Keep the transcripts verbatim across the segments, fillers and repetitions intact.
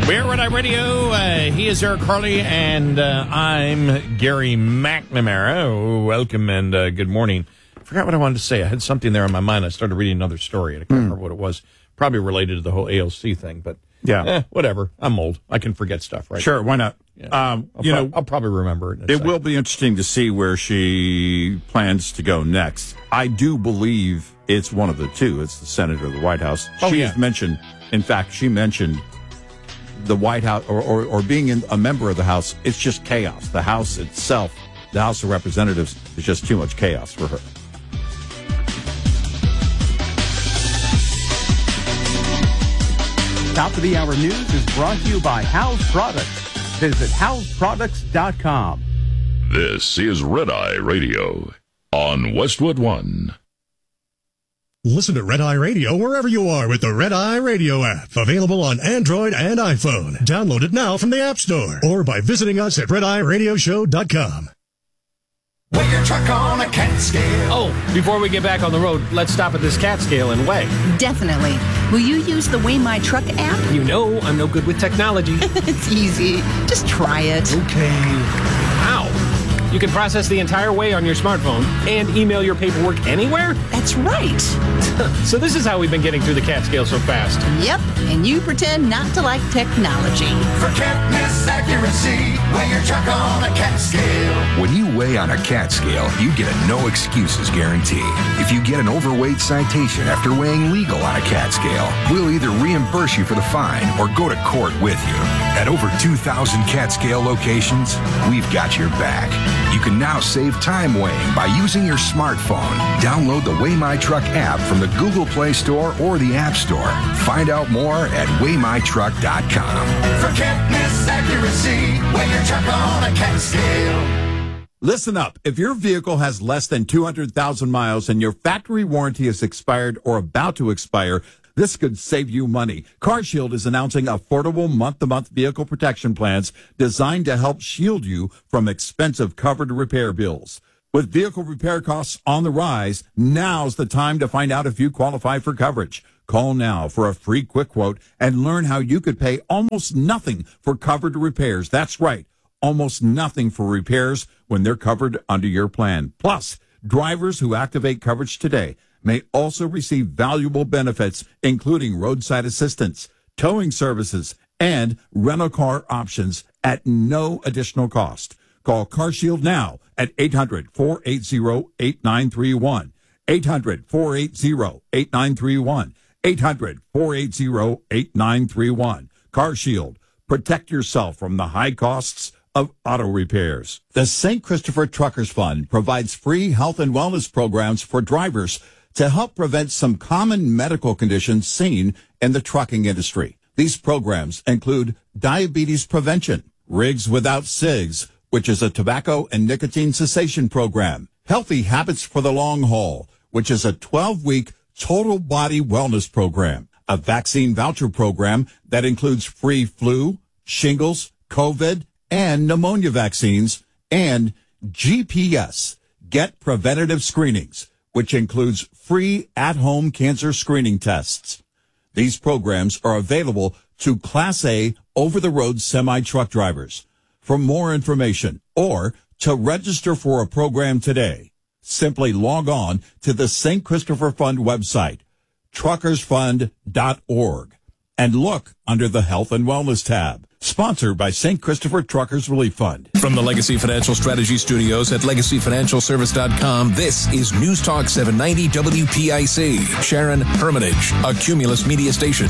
We're Red Eye Radio. Uh, he is Eric Harley, and uh, I'm Gary McNamara. Welcome and uh, good morning. I forgot what I wanted to say. I had something there in my mind. I started reading another story, and I can't mm. remember what it was. Probably related to the whole A O C thing, but yeah, eh, whatever. I'm old. I can forget stuff, right? Sure, why not? Yeah. Um, I'll you pro- know, I'll probably remember it. In a it second. will be interesting to see where she plans to go next. I do believe it's one of the two. It's the Senate or the White House. Oh, she yeah. has mentioned, in fact, she mentioned the White House or, or, or being in, a member of the House. It's just chaos. The House itself, the House of Representatives, is just too much chaos for her. Top of the Hour News is brought to you by House Products. Visit house products dot com. This is Red Eye Radio on Westwood One. Listen to Red Eye Radio wherever you are with the Red Eye Radio app. Available on Android and iPhone. Download it now from the App Store or by visiting us at red eye radio show dot com. Weigh your truck on a cat scale. Oh, before we get back on the road, let's stop at this cat scale and weigh. Definitely. Will you use the Weigh My Truck app? You know I'm no good with technology. It's easy. Just try it. Okay. Ow. You can process the entire weigh on your smartphone and email your paperwork anywhere? That's right. So this is how we've been getting through the cat scale so fast. Yep, and you pretend not to like technology. For catness accuracy, weigh your truck on a cat scale. When you weigh on a cat scale, you get a no excuses guarantee. If you get an overweight citation after weighing legal on a cat scale, we'll either reimburse you for the fine or go to court with you. At over two thousand cat scale locations, we've got your back. You can now save time weighing by using your smartphone. Download the Weigh My Truck app from the Google Play Store or the App Store. Find out more at weigh my truck dot com. For catness accuracy, weigh your truck on a cat scale. Listen up. If your vehicle has less than two hundred thousand miles and your factory warranty is expired or about to expire, this could save you money. CarShield is announcing affordable month-to-month vehicle protection plans designed to help shield you from expensive covered repair bills. With vehicle repair costs on the rise, now's the time to find out if you qualify for coverage. Call now for a free quick quote and learn how you could pay almost nothing for covered repairs. That's right, almost nothing for repairs when they're covered under your plan. Plus, drivers who activate coverage today may also receive valuable benefits, including roadside assistance, towing services, and rental car options at no additional cost. Call CarShield now at eight hundred, four eight zero, eight nine three one. eight hundred, four eight zero, eight nine three one. eight hundred, four eight zero, eight nine three one. CarShield. Protect yourself from the high costs of auto repairs. The Saint Christopher Truckers Fund provides free health and wellness programs for drivers to help prevent some common medical conditions seen in the trucking industry. These programs include diabetes prevention, Rigs Without Cigs, which is a tobacco and nicotine cessation program, Healthy Habits for the Long Haul, which is a twelve-week total body wellness program, a vaccine voucher program that includes free flu, shingles, COVID, and pneumonia vaccines, and G P S, Get Preventative Screenings, which includes free at-home cancer screening tests. These programs are available to Class A over-the-road semi-truck drivers. For more information or to register for a program today, simply log on to the Saint Christopher Fund website, truckers fund dot org, and look under the Health and Wellness tab. Sponsored by Saint Christopher Truckers Relief Fund. From the Legacy Financial Strategy Studios at legacy financial service dot com, this is News Talk seven ninety W P I C. Sharon, Hermitage, a Cumulus media station.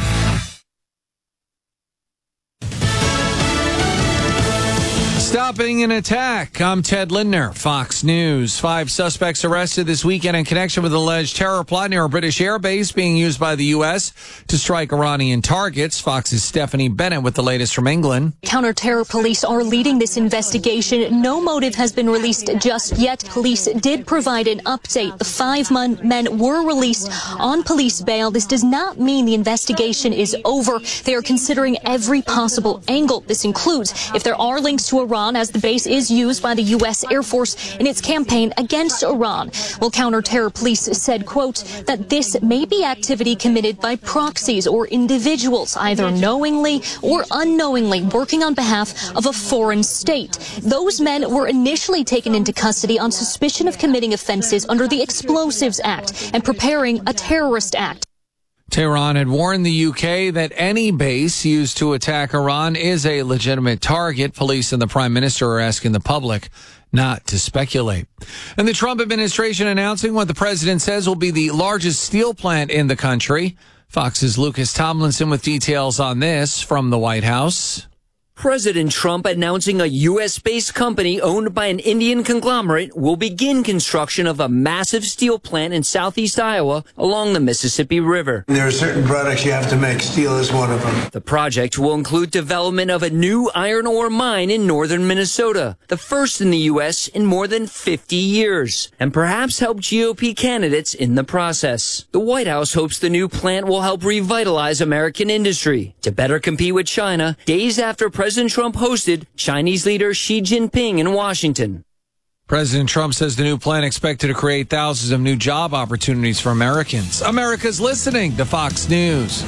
Stopping an attack. I'm Ted Lindner, Fox News. Five suspects arrested this weekend in connection with an alleged terror plot near a British airbase being used by the U S to strike Iranian targets. Fox's Stephanie Bennett with the latest from England. Counter-terror police are leading this investigation. No motive has been released just yet. Police did provide an update. The five men were released on police bail. This does not mean the investigation is over. They are considering every possible angle. This includes if there are links to Iran Tehran, as the base is used by the U S Air Force in its campaign against Iran. Well, counter-terror police said, quote, that this may be activity committed by proxies or individuals, either knowingly or unknowingly working on behalf of a foreign state. Those men were initially taken into custody on suspicion of committing offenses under the Explosives Act and preparing a terrorist act. Tehran had warned the U K that any base used to attack Iran is a legitimate target. Police and the Prime Minister are asking the public not to speculate. And the Trump administration announcing what the president says will be the largest steel plant in the country. Fox's Lucas Tomlinson with details on this from the White House. President Trump announcing a U S-based company owned by an Indian conglomerate will begin construction of a massive steel plant in southeast Iowa along the Mississippi River. There are certain products you have to make. Steel is one of them. The project will include development of a new iron ore mine in northern Minnesota, the first in the U S in more than fifty years, and perhaps help G O P candidates in the process. The White House hopes the new plant will help revitalize American industry to better compete with China days after President President Trump hosted Chinese leader Xi Jinping in Washington. President Trump says the new plan expected to create thousands of new job opportunities for Americans. America's listening to Fox News.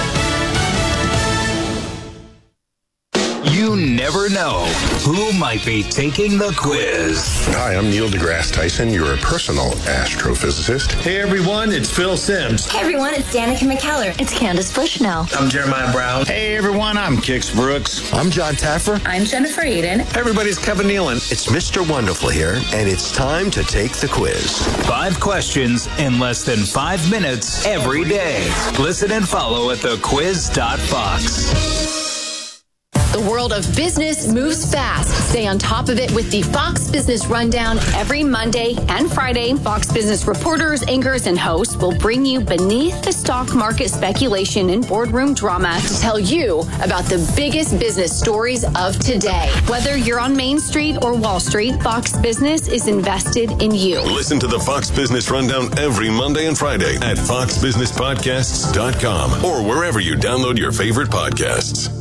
You never know who might be taking the quiz. Hi, I'm Neil deGrasse Tyson, your personal astrophysicist. Hey everyone, it's Phil Sims. Hey everyone, it's Danica McKellar. It's Candace Bushnell. I'm Jeremiah Brown. Hey everyone, I'm Kix Brooks. I'm John Taffer. I'm Jennifer Aiden. Hey everybody, it's Kevin Nealon. It's Mister Wonderful here, and it's time to take the quiz. Five questions in less than five minutes every day. Listen and follow at the quiz dot fox. The world of business moves fast. Stay on top of it with the Fox Business Rundown every Monday and Friday. Fox Business reporters, anchors, and hosts will bring you beneath the stock market speculation and boardroom drama to tell you about the biggest business stories of today. Whether you're on Main Street or Wall Street, Fox Business is invested in you. Listen to the Fox Business Rundown every Monday and Friday at fox business podcasts dot com or wherever you download your favorite podcasts.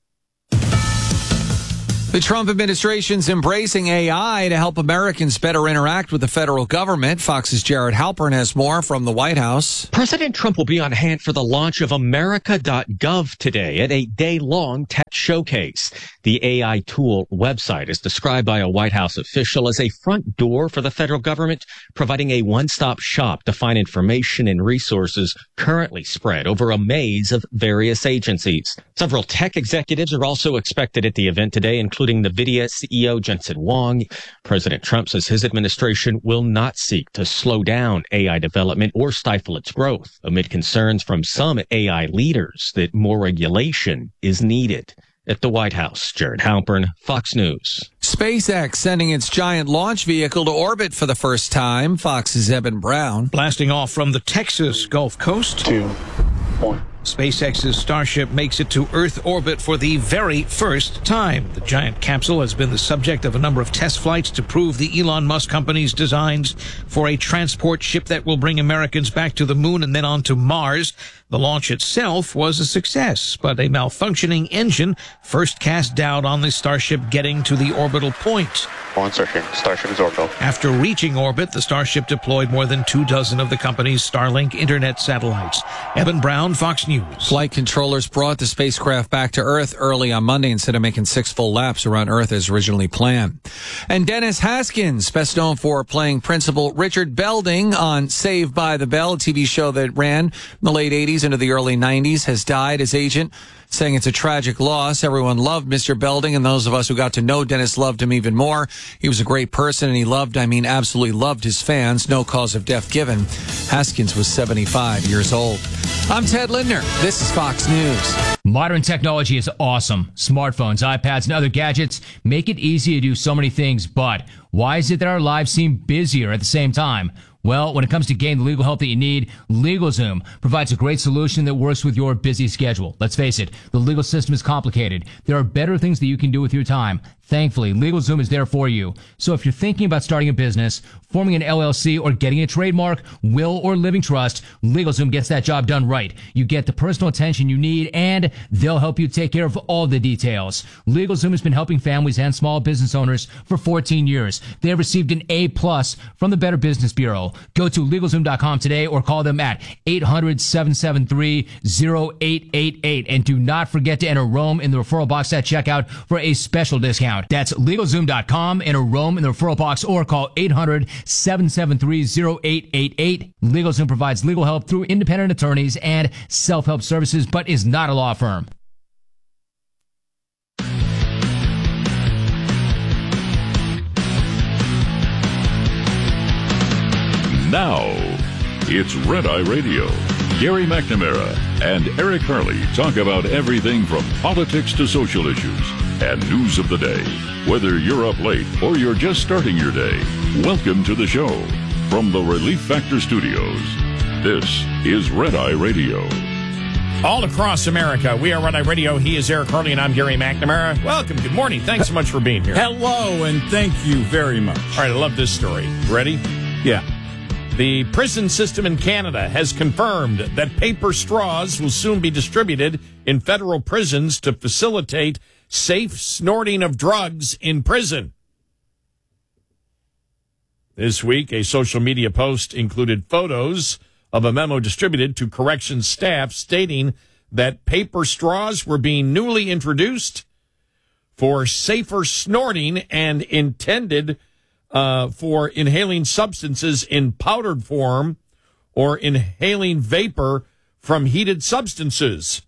The Trump administration's embracing A I to help Americans better interact with the federal government. Fox's Jared Halpern has more from the White House. President Trump will be on hand for the launch of America dot gov today at a day-long tech showcase. The A I tool website is described by a White House official as a front door for the federal government, providing a one-stop shop to find information and resources currently spread over a maze of various agencies. Several tech executives are also expected at the event today, including including NVIDIA C E O Jensen Huang. President Trump says his administration will not seek to slow down A I development or stifle its growth, amid concerns from some A I leaders that more regulation is needed. At the White House, Jared Halpern, Fox News. SpaceX sending its giant launch vehicle to orbit for the first time. Fox's Evan Brown. Blasting off from the Texas Gulf Coast. Two, one. SpaceX's Starship makes it to Earth orbit for the very first time. The giant capsule has been the subject of a number of test flights to prove the Elon Musk company's designs for a transport ship that will bring Americans back to the moon and then on to Mars. The launch itself was a success, but a malfunctioning engine first cast doubt on the Starship getting to the orbital point. On Starship, Starship is orbital. After reaching orbit, the Starship deployed more than two dozen of the company's Starlink internet satellites. Evan Brown, Fox News. Flight controllers brought the spacecraft back to Earth early on Monday instead of making six full laps around Earth as originally planned. And Dennis Haskins, best known for playing Principal Richard Belding on Saved by the Bell, a T V show that ran in the late eighties into the early nineties, has died. His agent saying it's a tragic loss. Everyone loved Mister Belding, and those of us who got to know Dennis loved him even more. He was a great person, and he loved, I mean, absolutely loved his fans. No cause of death given. Haskins was seventy-five years old. I'm Ted Lindner. This is Fox News. Modern technology is awesome. Smartphones, iPads, and other gadgets make it easy to do so many things, but why is it that our lives seem busier at the same time? Well, when it comes to getting the legal help that you need, LegalZoom provides a great solution that works with your busy schedule. Let's face it, the legal system is complicated. There are better things that you can do with your time. Thankfully, LegalZoom is there for you. So if you're thinking about starting a business, forming an L L C, or getting a trademark, will, or living trust, LegalZoom gets that job done right. You get the personal attention you need, and they'll help you take care of all the details. LegalZoom has been helping families and small business owners for fourteen years. They have received an A plus from the Better Business Bureau. Go to LegalZoom dot com today or call them at eight hundred, seven seven three, zero eight eight eight. And do not forget to enter Rome in the referral box at checkout for a special discount. That's LegalZoom dot com, enter Rome in the referral box, or call eight hundred, seven seven three, zero eight eight eight. LegalZoom provides legal help through independent attorneys and self-help services, but is not a law firm. Now, it's Red Eye Radio. Gary McNamara and Eric Harley talk about everything from politics to social issues and news of the day. Whether you're up late or you're just starting your day, welcome to the show. From the Relief Factor Studios, this is Red Eye Radio. All across America, we are Red Eye Radio. He is Eric Harley, and I'm Gary McNamara. Welcome. Good morning. Thanks so much for being here. Hello, and thank you very much. All right, I love this story. Ready? Yeah. The prison system in Canada has confirmed that paper straws will soon be distributed in federal prisons to facilitate safe snorting of drugs in prison. This week, a social media post included photos of a memo distributed to corrections staff stating that paper straws were being newly introduced for safer snorting and intended Uh, for inhaling substances in powdered form or inhaling vapor from heated substances.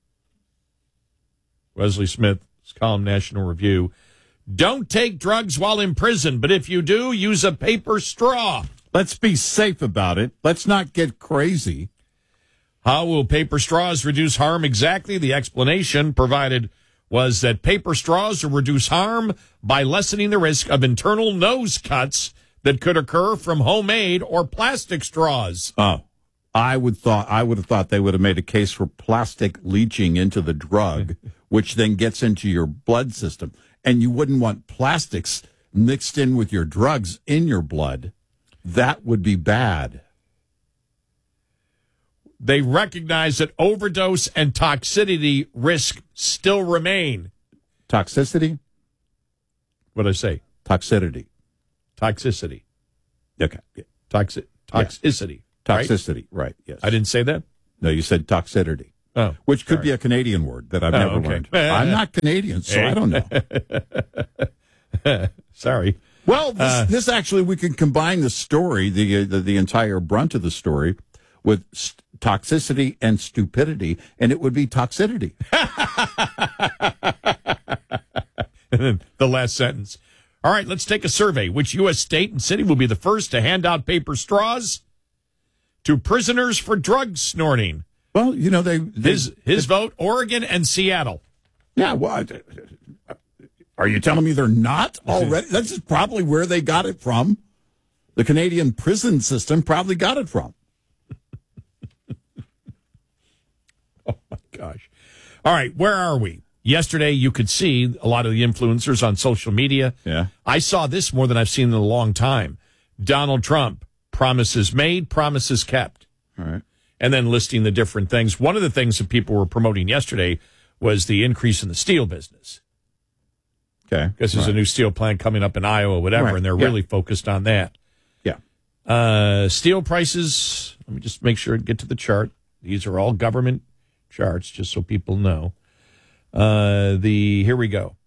Wesley Smith's column, National Review. Don't take drugs while in prison, but if you do, use a paper straw. Let's be safe about it. Let's not get crazy. How will paper straws reduce harm exactly? The explanation provided was that paper straws will reduce harm by lessening the risk of internal nose cuts that could occur from homemade or plastic straws. Oh, I would thought I would have thought they would have made a case for plastic leaching into the drug, which then gets into your blood system, and you wouldn't want plastics mixed in with your drugs in your blood. That would be bad. They recognize that overdose and toxicity risk still remain. Toxicity? What did I say? Toxicity. Toxicity. Okay. Yeah. Toxic. Toxicity. Yeah. Toxicity, right. right, yes. I didn't say that? No, you said toxicity. Oh. Which could sorry. be a Canadian word that I've oh, never okay. learned. I'm not Canadian, so I don't know. Sorry. Well, this, uh, this actually, we can combine the story, the, the, the entire brunt of the story, with st- toxicity and stupidity, and it would be toxicity. And then the last sentence. All right, let's take a survey. Which U S state and city will be the first to hand out paper straws to prisoners for drug snorting? Well, you know, they... they his his they, vote, Oregon and Seattle. Yeah, well, are you telling me they're not already? That's probably where they got it from. The Canadian prison system probably got it from. Oh, my gosh. All right, where are we? Yesterday, you could see a lot of the influencers on social media. Yeah. I saw this more than I've seen in a long time. Donald Trump, promises made, promises kept. All right. And then listing the different things. One of the things that people were promoting yesterday was the increase in the steel business. Okay. Because there's right. a new steel plant coming up in Iowa, whatever, right. and they're yeah. really focused on that. Yeah. Uh, steel prices, let me just make sure and get to the chart. These are all government charts, just so people know. Uh, the here we go.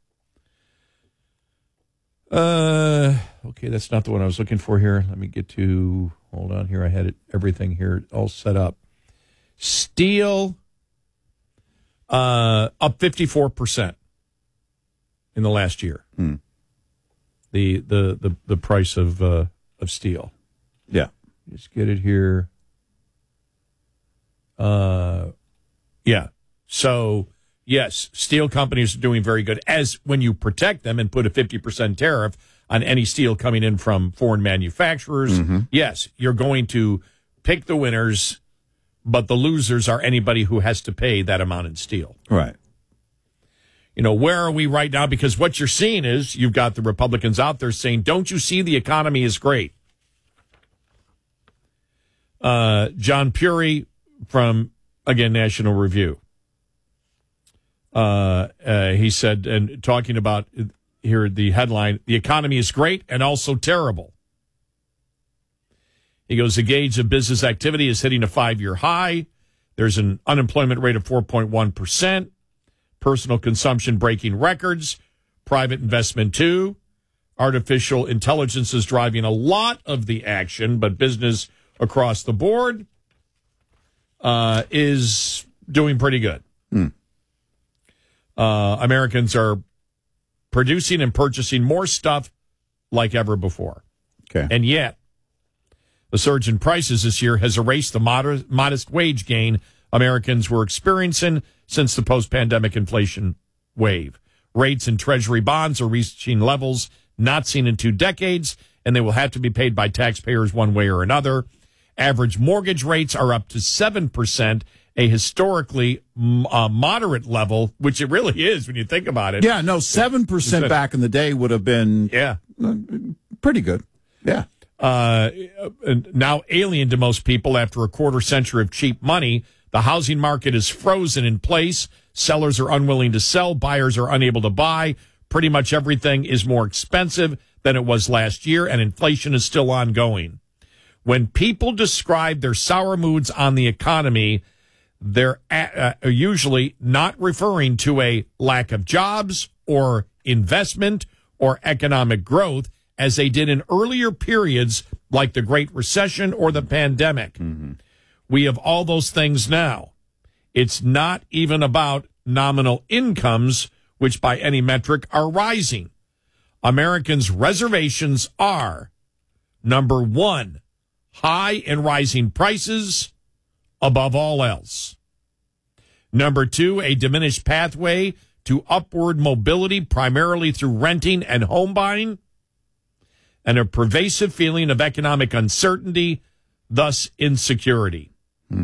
Uh, okay, that's not the one I was looking for here. Let me get to, hold on here. I had it, everything here all set up. Steel, uh, up fifty-four percent in the last year. Hmm. The, the, the, the price of, uh, of steel. Yeah. Just get it here. Uh, yeah. So, yes, steel companies are doing very good. As when you protect them and put a fifty percent tariff on any steel coming in from foreign manufacturers, mm-hmm. yes, you're going to pick the winners, but the losers are anybody who has to pay that amount in steel. Right. you know, where are we right now? Because what you're seeing is you've got the Republicans out there saying, don't you see the economy is great? Uh, John Puri from, again, National Review. Uh, uh, he said, and talking about here, the headline, the economy is great and also terrible. He goes, the gauge of business activity is hitting a five-year high. There's an unemployment rate of four point one percent. Personal consumption breaking records. Private investment, too. Artificial intelligence is driving a lot of the action, but business across the board uh, is doing pretty good. Hmm. Uh, Americans are producing and purchasing more stuff like ever before. Okay. And yet, the surge in prices this year has erased the moder- modest wage gain Americans were experiencing since the post-pandemic inflation wave. Rates in Treasury bonds are reaching levels not seen in two decades, and they will have to be paid by taxpayers one way or another. Average mortgage rates are up to seven percent, a historically uh, moderate level, which it really is when you think about it. Yeah, no, seven percent back in the day would have been yeah pretty good. Yeah. Uh, now alien to most people after a quarter century of cheap money, the housing market is frozen in place. Sellers are unwilling to sell. Buyers are unable to buy. Pretty much everything is more expensive than it was last year, and inflation is still ongoing. When people describe their sour moods on the economy, they're uh, usually not referring to a lack of jobs or investment or economic growth, as they did in earlier periods like the Great Recession or the pandemic. Mm-hmm. We have all those things now. It's not even about nominal incomes, which by any metric are rising. Americans' reservations are, number one, high and rising prices above all else. Number two, a diminished pathway to upward mobility, primarily through renting and home buying, and a pervasive feeling of economic uncertainty, thus insecurity. Hmm.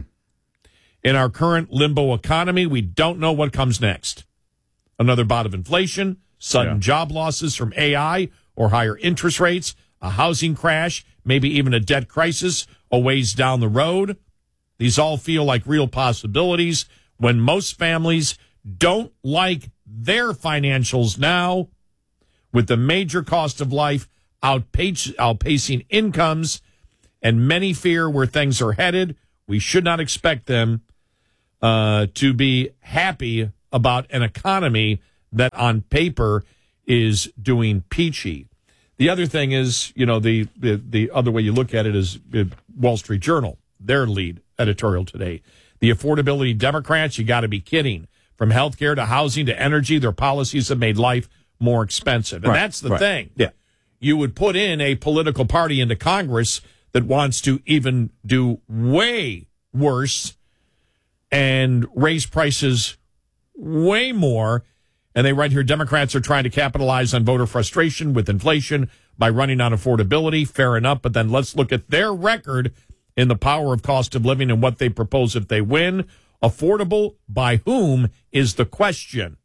In our current limbo economy, we don't know what comes next. Another bout of inflation, sudden Yeah. job losses from A I or higher interest rates, a housing crash, maybe even a debt crisis a ways down the road. These all feel like real possibilities when most families don't like their financials now, with the major cost of life outpace, outpacing incomes, and many fear where things are headed. We should not expect them uh, to be happy about an economy that on paper is doing peachy. The other thing is, you know, the, the, the other way you look at it is uh, Wall Street Journal, their lead editorial today. The affordability Democrats, you got to be kidding. From healthcare to housing to energy, their policies have made life more expensive. And Right, that's the right. thing. Yeah. You would put in a political party into Congress that wants to even do way worse and raise prices way more. And they write here, Democrats are trying to capitalize on voter frustration with inflation by running on affordability. Fair enough. But then let's look at their record in the power of cost of living and what they propose if they win. Affordable by whom is the question.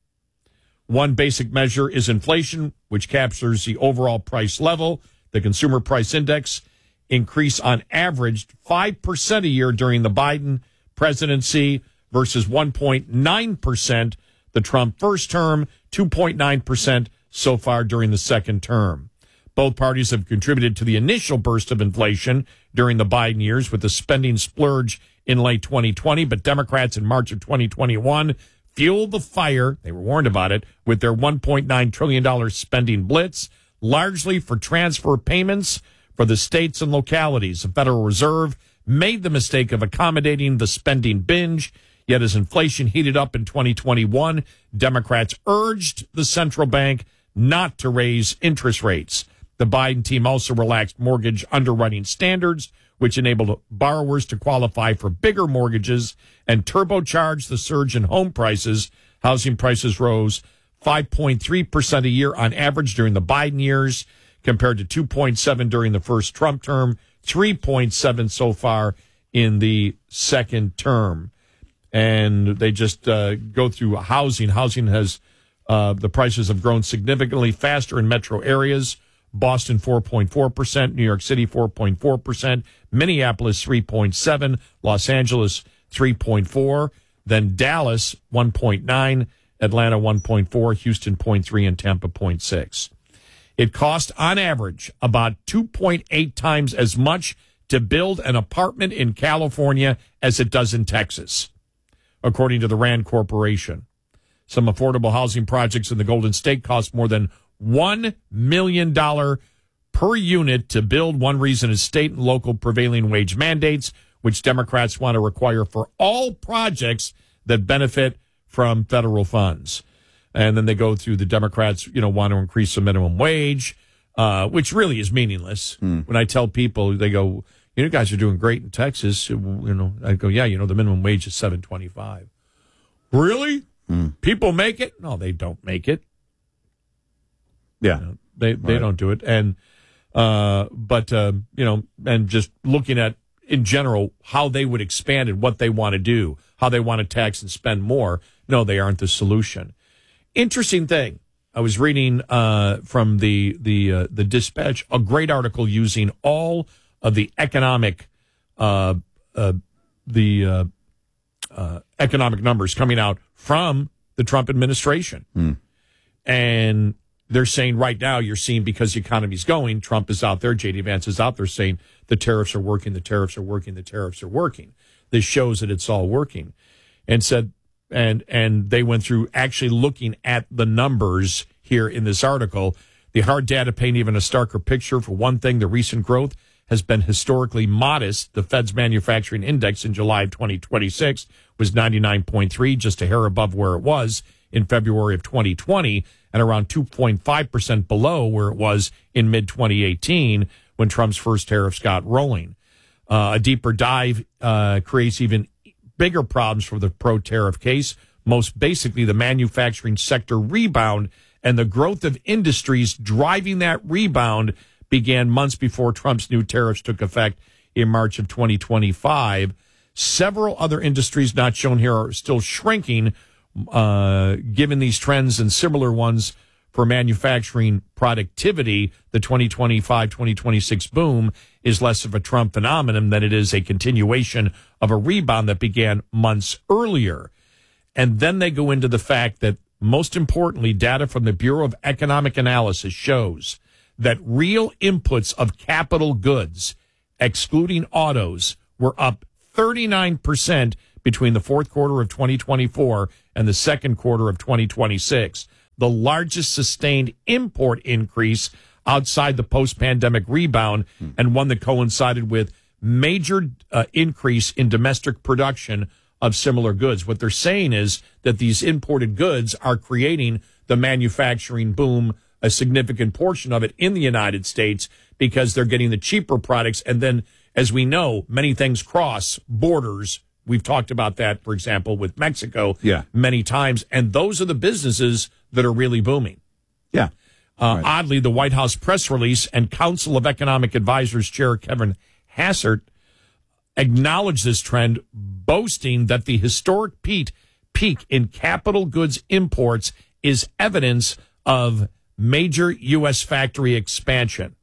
One basic measure is inflation, which captures the overall price level. The consumer price index increased on average five percent a year during the Biden presidency versus one point nine percent the Trump first term, two point nine percent so far during the second term. Both parties have contributed to the initial burst of inflation during the Biden years with the spending splurge in late twenty twenty, but Democrats in March of twenty twenty-one fueled the fire, they were warned about it, with their one point nine trillion dollars spending blitz, largely for transfer payments for the states and localities. The Federal Reserve made the mistake of accommodating the spending binge, yet as inflation heated up in twenty twenty-one, Democrats urged the central bank not to raise interest rates. The Biden team also relaxed mortgage underwriting standards, which enabled borrowers to qualify for bigger mortgages and turbocharged the surge in home prices. Housing prices rose five point three percent a year on average during the Biden years, compared to two point seven during the first Trump term, three point seven so far in the second term. And they just uh, go through housing. Housing has Uh, the prices have grown significantly faster in metro areas. Boston, four point four percent. New York City, four point four percent. Minneapolis, three point seven. Los Angeles, three point four. Then Dallas, one point nine. Atlanta, one point four. Houston, zero point three. And Tampa, zero point six. It cost, on average, about two point eight times as much to build an apartment in California as it does in Texas, according to the Rand Corporation. Some affordable housing projects in the Golden State cost more than one million dollars per unit to build. One reason is state and local prevailing wage mandates, which Democrats want to require for all projects that benefit from federal funds. And then they go through the Democrats, you know, want to increase the minimum wage, uh, which really is meaningless. Mm. When I tell people, they go, you know, guys are doing great in Texas. You know, I go, yeah, you know, the minimum wage is seven twenty-five. Really? Mm. People make it? No, they don't make it. Yeah. You know, they they right. don't do it. And, uh, but, uh, you know, and just looking at, in general, how they would expand and what they want to do, how they want to tax and spend more. No, they aren't the solution. Interesting thing. I was reading uh, from the the uh, the Dispatch, a great article using all of the economic uh, uh, the uh, uh, economic numbers coming out from the Trump administration, mm. and they're saying right now you're seeing, because the economy's going, Trump is out there, J D Vance is out there saying the tariffs are working, the tariffs are working, the tariffs are working. This shows that it's all working, and said. And and they went through actually looking at the numbers here in this article. The hard data paint even a starker picture. For one thing, the recent growth has been historically modest. The Fed's manufacturing index in July of twenty twenty-six was ninety-nine point three, just a hair above where it was in February of twenty twenty, and around two point five percent below where it was in mid twenty eighteen when Trump's first tariffs got rolling. Uh, a deeper dive uh, creates even bigger problems for the pro-tariff case. Most basically, the manufacturing sector rebound and the growth of industries driving that rebound began months before Trump's new tariffs took effect in March of twenty twenty-five. Several other industries not shown here are still shrinking, uh, given these trends and similar ones for manufacturing productivity. The twenty twenty-five twenty twenty-six boom is less of a Trump phenomenon than it is a continuation of a rebound that began months earlier. And then they go into the fact that, most importantly, data from the Bureau of Economic Analysis shows that real inputs of capital goods, excluding autos, were up thirty-nine percent between the fourth quarter of twenty twenty-four and the second quarter of twenty twenty-six. The largest sustained import increase outside the post-pandemic rebound, hmm. and one that coincided with major uh, increase in domestic production of similar goods. What they're saying is that these imported goods are creating the manufacturing boom, a significant portion of it in the United States, because they're getting the cheaper products. And then, as we know, many things cross borders. We've talked about that, for example, with Mexico yeah. many times. And those are the businesses that are really booming. Yeah. Uh, right. Oddly, the White House press release and Council of Economic Advisors Chair Kevin Hassert acknowledged this trend, boasting that the historic peak, peak in capital goods imports is evidence of major U S factory expansion.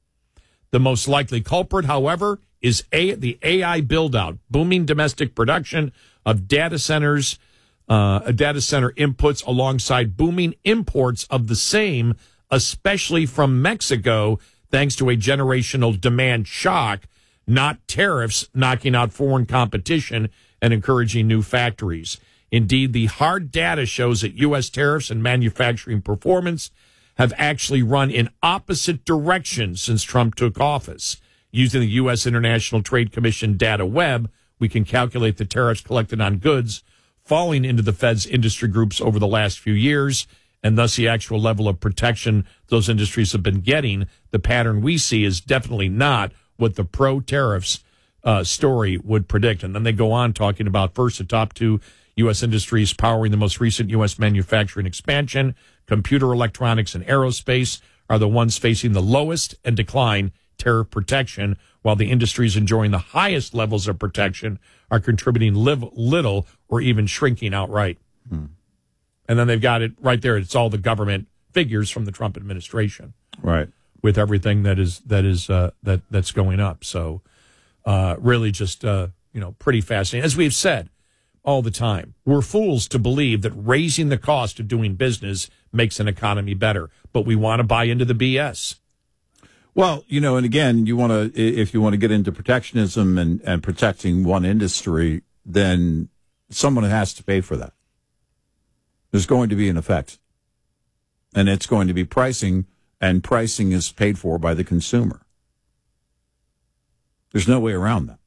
The most likely culprit, however, is a, the A I build-out, booming domestic production of data centers, uh, data center inputs alongside booming imports of the same, especially from Mexico, thanks to a generational demand shock, not tariffs knocking out foreign competition and encouraging new factories. Indeed, the hard data shows that U S tariffs and manufacturing performance have actually run in opposite directions since Trump took office. Using the U S International Trade Commission data web, we can calculate the tariffs collected on goods falling into the Fed's industry groups over the last few years, and thus the actual level of protection those industries have been getting. The pattern we see is definitely not what the pro-tariffs uh, story would predict. And then they go on talking about, first, the top two U S industries powering the most recent U S manufacturing expansion, computer electronics and aerospace, are the ones facing the lowest and decline tariff protection, while the industries enjoying the highest levels of protection are contributing live, little or even shrinking outright. Hmm. And then they've got it right there. It's all the government figures from the Trump administration. Right. With everything that is that is uh, that that's going up. So uh, really just, uh, you know, pretty fascinating. As we've said all the time, we're fools to believe that raising the cost of doing business makes an economy better. But we want to buy into the B S. Well, you know, and again, you want to, if you want to get into protectionism and, and protecting one industry, then someone has to pay for that. There's going to be an effect. And it's going to be pricing, and pricing is paid for by the consumer. There's no way around that.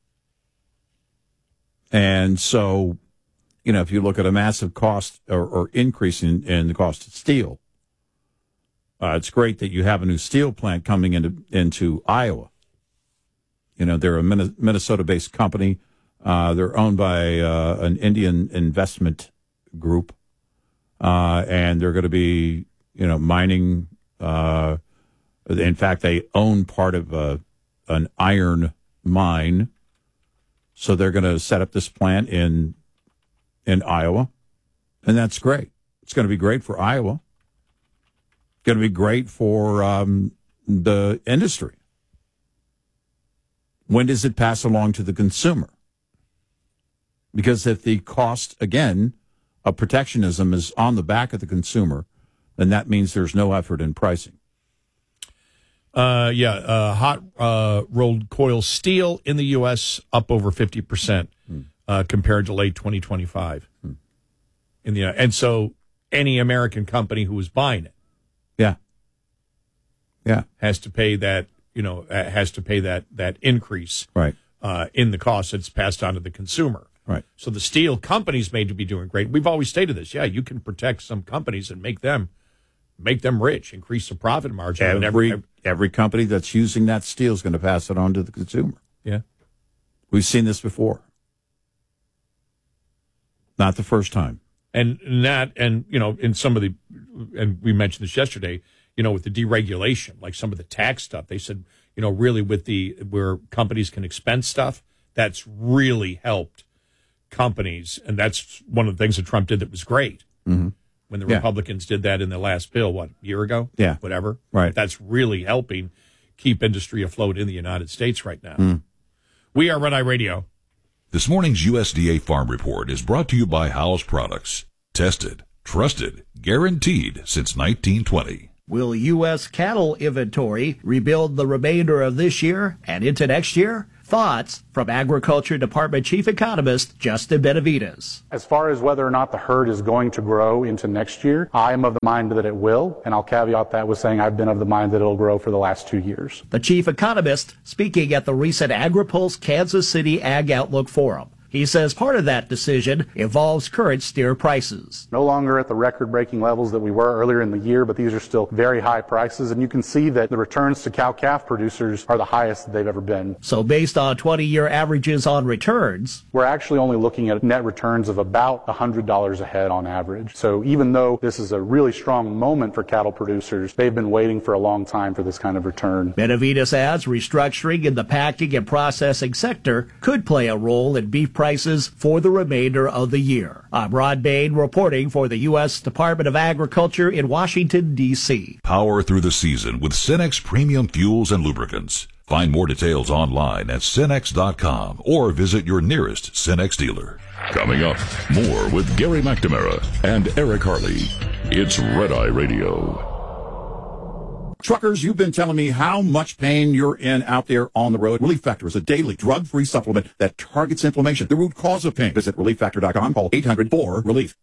And so, you know, if you look at a massive cost or, or increase in, in the cost of steel, Uh, it's great that you have a new steel plant coming into into Iowa. You know, they're a Minnesota-based company. Uh, they're owned by uh, an Indian investment group, uh, and they're going to be, you know, mining. Uh, in fact, they own part of a, an iron mine, so they're going to set up this plant in in Iowa, and that's great. It's going to be great for Iowa. Going to be great for um, the industry. When does it pass along to the consumer? Because if the cost, again, of protectionism is on the back of the consumer, then that means there's no effort in pricing. Uh, yeah, uh, hot uh, rolled coil steel in the U S up over fifty percent hmm. uh, compared to late twenty twenty-five. Hmm. In the and so any American company who is buying it, Yeah. Yeah. has to pay that, you know, uh, has to pay that that increase right. uh, in the cost that's passed on to the consumer. Right. So the steel companies may be doing great. We've always stated this. Yeah, you can protect some companies and make them make them rich, increase the profit margin. Every, and every, every company that's using that steel is going to pass it on to the consumer. Yeah. We've seen this before. Not the first time. And that, and, you know, in some of the, and we mentioned this yesterday, you know, with the deregulation, like some of the tax stuff, they said, you know, really with the, where companies can expense stuff, that's really helped companies. And that's one of the things that Trump did that was great. Mm-hmm. When the yeah. Republicans did that in the last bill, what, a year ago? Yeah. Whatever. Right. That's really helping keep industry afloat in the United States right now. Mm. We are Red Eye Radio. This morning's U S D A Farm Report is brought to you by Howes Products. Tested, trusted, guaranteed since nineteen twenty. Will U S cattle inventory rebuild the remainder of this year and into next year? Thoughts from Agriculture Department Chief Economist Justin Benavides. As far as whether or not the herd is going to grow into next year, I am of the mind that it will, and I'll caveat that with saying I've been of the mind that it'll grow for the last two years. The chief economist speaking at the recent AgriPulse Kansas City Ag Outlook Forum. He says part of that decision involves current steer prices. No longer at the record-breaking levels that we were earlier in the year, but these are still very high prices, and you can see that the returns to cow-calf producers are the highest that they've ever been. So based on twenty-year averages on returns, we're actually only looking at net returns of about one hundred dollars a head on average. So even though this is a really strong moment for cattle producers, they've been waiting for a long time for this kind of return. Benavides adds restructuring in the packing and processing sector could play a role in beef prices prices for the remainder of the year. I'm Rod Bain reporting for the U S Department of Agriculture in Washington, D C Power through the season with Cenex Premium Fuels and Lubricants. Find more details online at Cenex dot com or visit your nearest Cenex dealer. Coming up, more with Gary McNamara and Eric Harley. It's Red Eye Radio. Truckers, you've been telling me how much pain you're in out there on the road. Relief Factor is a daily drug-free supplement that targets inflammation, the root cause of pain. Visit relief factor dot com. Call eight hundred four relief.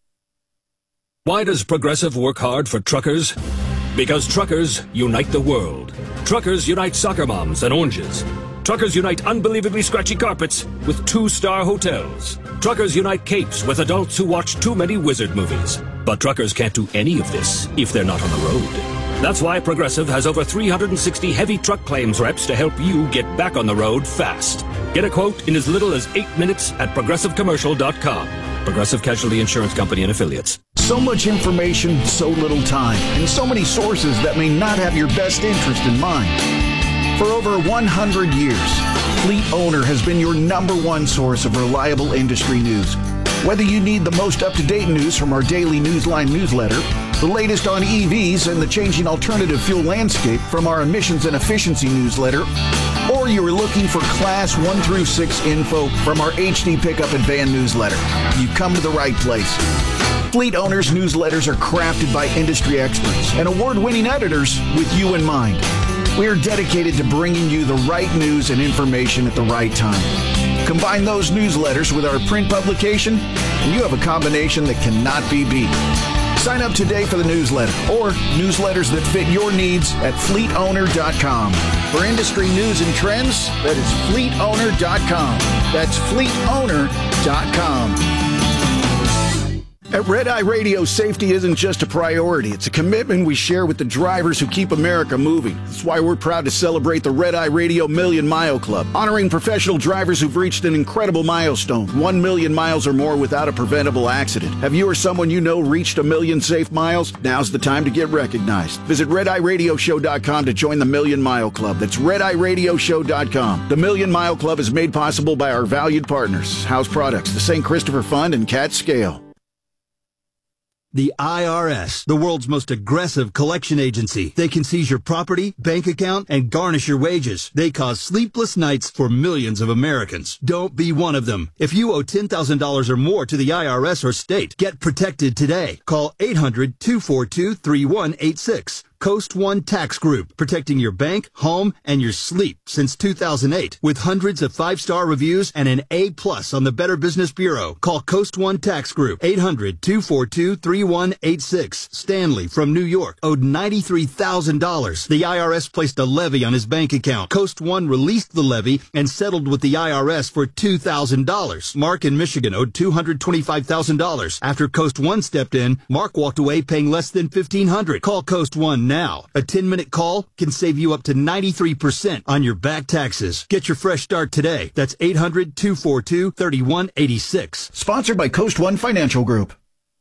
Why does Progressive work hard for truckers? Because truckers unite the world. Truckers unite soccer moms and oranges. Truckers unite unbelievably scratchy carpets with two-star hotels. Truckers unite capes with adults who watch too many wizard movies. But truckers can't do any of this if they're not on the road. That's why Progressive has over three hundred sixty heavy truck claims reps to help you get back on the road fast. Get a quote in as little as eight minutes at progressive commercial dot com. Progressive Casualty Insurance Company and Affiliates. So much information, so little time, and so many sources that may not have your best interest in mind. For over one hundred years, Fleet Owner has been your number one source of reliable industry news. Whether you need the most up-to-date news from our daily Newsline newsletter, the latest on E Vs and the changing alternative fuel landscape from our emissions and efficiency newsletter, or you are looking for Class one through six info from our H D Pickup and Van newsletter, you've come to the right place. Fleet Owners newsletters are crafted by industry experts and award-winning editors with you in mind. We are dedicated to bringing you the right news and information at the right time. Combine those newsletters with our print publication, and you have a combination that cannot be beat. Sign up today for the newsletter or newsletters that fit your needs at fleet owner dot com. For industry news and trends, that is fleet owner dot com. That's fleet owner dot com. At Red Eye Radio, safety isn't just a priority. It's a commitment we share with the drivers who keep America moving. That's why we're proud to celebrate the Red Eye Radio Million Mile Club, honoring professional drivers who've reached an incredible milestone, one million miles or more without a preventable accident. Have you or someone you know reached a million safe miles? Now's the time to get recognized. Visit red eye radio show dot com to join the Million Mile Club. That's red eye radio show dot com. The Million Mile Club is made possible by our valued partners, House Products, the Saint Christopher Fund, and Cat Scale. The I R S, the world's most aggressive collection agency. They can seize your property, bank account, and garnish your wages. They cause sleepless nights for millions of Americans. Don't be one of them. If you owe ten thousand dollars or more to the I R S or state, get protected today. Call eight hundred, two four two, three one eight six. Coast One Tax Group, protecting your bank, home, and your sleep since two thousand eight. With hundreds of five-star reviews and an A plus on the Better Business Bureau. Call Coast One Tax Group, eight hundred, two four two, three one eight six. Stanley from New York owed ninety-three thousand dollars. The I R S placed a levy on his bank account. Coast One released the levy and settled with the I R S for two thousand dollars. Mark in Michigan owed two hundred twenty-five thousand dollars. After Coast One stepped in, Mark walked away paying less than fifteen hundred dollars. Call Coast One now. A ten-minute call can save you up to ninety-three percent on your back taxes. Get your fresh start today. That's eight hundred, two four two, three one eight six. Sponsored by Coast One Financial Group.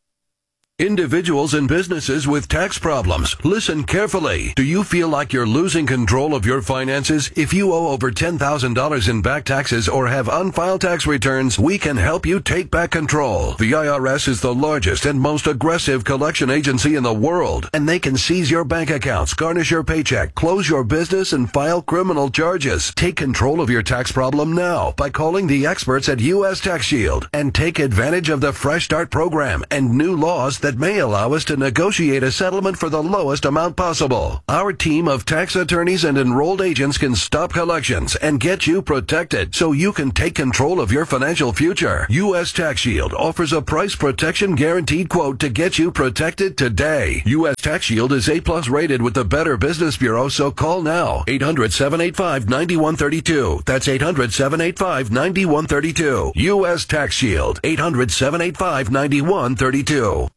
Individuals and businesses with tax problems, listen carefully. Do you feel like you're losing control of your finances? If you owe over ten thousand dollars in back taxes or have unfiled tax returns, we can help you take back control. The I R S is the largest and most aggressive collection agency in the world, and they can seize your bank accounts, garnish your paycheck, close your business, and file criminal charges. Take control of your tax problem now by calling the experts at U S Tax Shield and take advantage of the Fresh Start program and new laws that that may allow us to negotiate a settlement for the lowest amount possible. Our team of tax attorneys and enrolled agents can stop collections and get you protected so you can take control of your financial future. U S Tax Shield offers a price protection guaranteed quote to get you protected today. U S Tax Shield is A plus rated with the Better Business Bureau, so call now. eight hundred, seven eight five, nine one three two. That's eight hundred, seven eight five, nine one three two. U S Tax Shield. eight hundred, seven eight five, nine one three two.